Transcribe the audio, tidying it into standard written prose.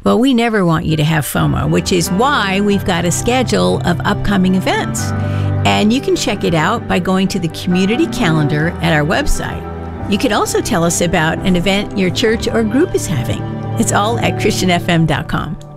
Well, we never want you to have FOMO, which is why we've got a schedule of upcoming events. And you can check it out by going to the community calendar at our website. You can also tell us about an event your church or group is having. It's all at christianfm.com.